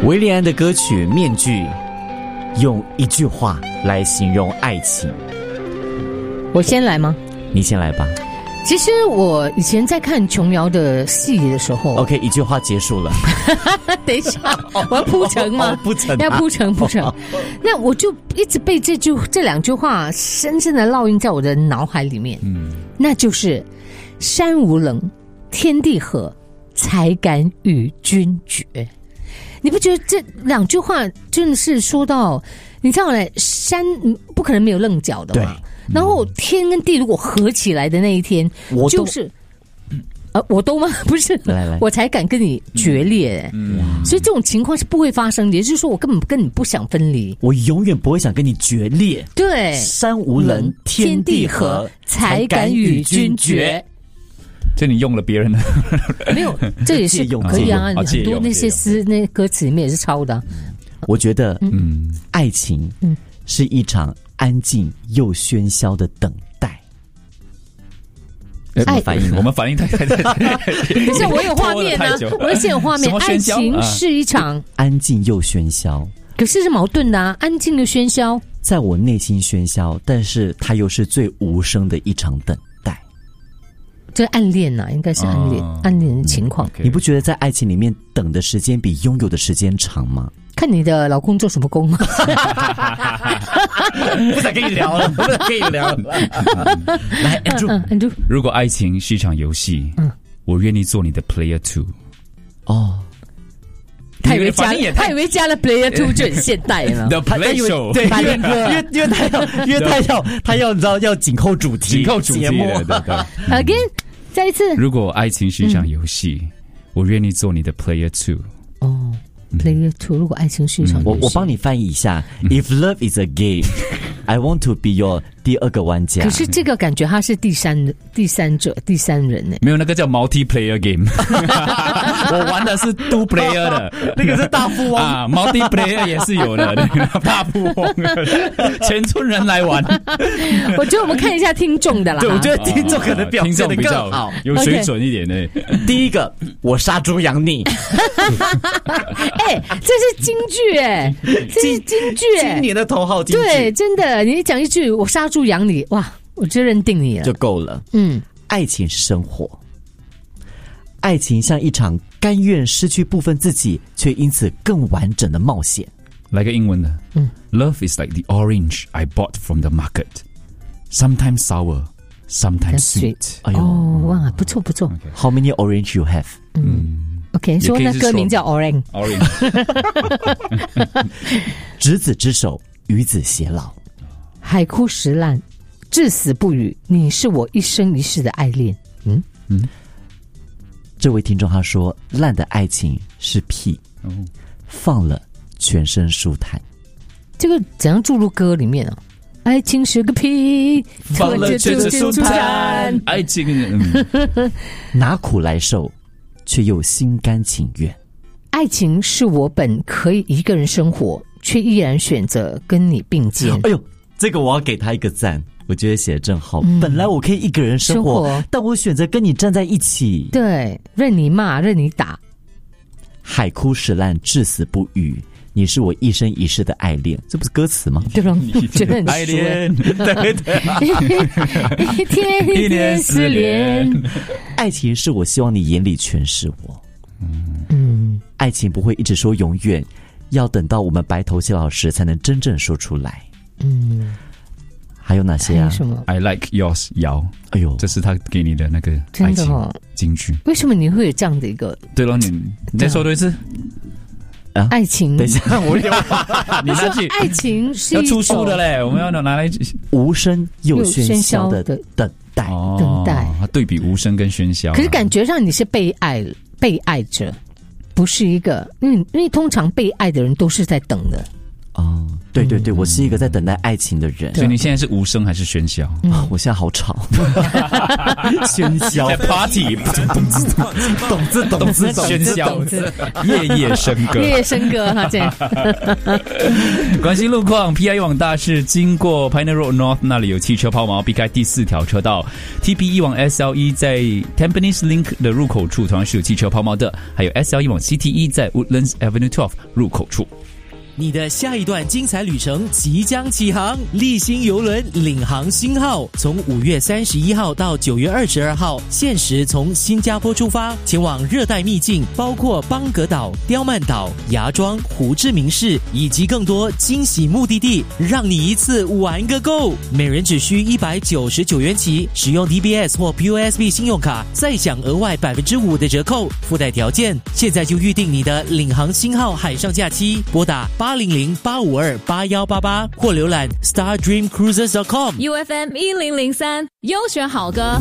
维利安的歌曲《面具》用一句话来形容爱情。 我先来吗？ 你先来吧。 其实我以前在看琼瑶的戏的时候 OK， 一句话结束了。 等一下，我要铺陈吗？ 铺陈、 要铺陈。那我就一直被这两句话深深的烙印在我的脑海里面。那就是山无棱，天地合，才敢与君绝。你不觉得这两句话真的是说到，你看来山不可能没有棱角的嘛？然后天跟地如果合起来的那一天，就是我都吗？不是， 来我才敢跟你决裂。所以这种情况是不会发生的，也就是说我根本跟你不想分离， 我永远不会想跟你决裂。 对， 山无棱，天地合，才敢与君绝。 这你用了别人的没有，这也是可以啊。很多那些诗那歌词里面也是抄的。 我觉得爱情是一场安静又喧嚣的等待。 我们反应太可是我有画面啊，我现在有画面。爱情是一场安静又喧嚣， 可是是矛盾的啊。安静的喧嚣在我内心喧嚣，但是它又是最无声的一场等待。 这暗恋啊，应该是暗恋的情况。 你不觉得在爱情里面等的时间比拥有的时间长吗？ 看你的老公做什么工。 不想跟你聊了，不想跟你聊了。来 Andrew， 如果爱情是一场游戏，我愿意做你的 Player 2。 哦， 他以为加了 Player 2就很现代了。 The Play Show， 对，因为他要你知道要紧扣主题，节目。 对。 Again， 再一次。 如果爱情是一场游戏，我愿意做你的 Player 2。 哦。Player 2，如果爱情是一场游戏， 我帮你翻译一下。If love is a game, I want to be your 第二个玩家。 可是这个感觉他是第三人呢。 没有，那个叫 multiplayer game。我玩的是 two player 的， 那个是大富翁啊 ，multiplayer 也是有的，大富翁，全村人来玩。 我觉得我们看一下听众的啦。 对，我觉得听众可能表现得更好， 有水准一点的。 第一个，我杀猪养你。 这是京剧这是京剧今年的头号京剧。 对，真的，你讲一句我杀猪养你，哇，我就认定你了， 就够了。爱情是生活，爱情像一场甘愿失去部分自己，却因此更完整的冒险。 来个英文的，Love is like the orange I bought from the market, sometimes sour, sometimes sweet。 哎呦， 哇，不错。 How many orange you have？ OK， 说那歌名叫 Orange。 执子之手，与子偕老。 海枯石烂，至死不渝。你是我一生一世的爱恋。 这位听众他说，烂的爱情是屁，放了全身舒坦。 这个怎样注入歌里面啊？爱情是个屁， 放了全身舒坦。爱情拿苦来受，却又心甘情愿。 爱情是我本可以一个人生活，却依然选择跟你并肩。 哎呦，这个我要给他一个赞，我觉得写得真好。本来我可以一个人生活，但我选择跟你站在一起。 对，任你骂，任你打。 海枯石烂，至死不渝。你是我一生一世的爱恋，这不是歌词吗？ 对吧？觉得很爱恋，对， 一天思恋。 爱情是我希望你眼里全是我。爱情不会一直说永远，要等到我们白头偕老时才能真正说出来。还有哪些啊？ 什么 ？I like yours， 姚。 哎呦， 这是他给你的那个爱情金句。 为什么你会有这样的一个？ 对了，你再说多一次。 爱情， 等一下，我有点你那句爱情是要出书的嘞，我们要拿来无声又喧嚣的等待。 等待， 对比无声跟喧嚣。 可是感觉上你是被爱者，不是一个，因为通常被爱的人都是在等的。 对对对，我是一个在等待爱情的人。 所以你现在是无声还是喧嚣？ 我现在好吵，喧嚣在 party， 懂字喧嚣，夜夜笙歌， 夜夜笙歌哈，这样。 关心路况 ，PI 往大市经过 Pioneer Road North 那里有汽车抛锚，避开第4条车道。TP1 往 SL1 在 Tampines Link 的入口处同样是有汽车抛锚的，还有 SL1 往 CT1 在 Woodlands Avenue 12入口处。 你的下一段精彩旅程即将起航，丽星邮轮领航星号从5月31号到9月22号，限时从新加坡出发，前往热带秘境，包括邦格岛、刁曼岛、芽庄、胡志明市以及更多惊喜目的地，让你一次玩个够。每人只需199元起，使用 DBS 或 POSB 信用卡，再享额外5%的折扣，附带条件。现在就预定你的领航星号海上假期，拨打800-852-8188或浏览 stardreamcruises.com。 UFM 1003优选好歌。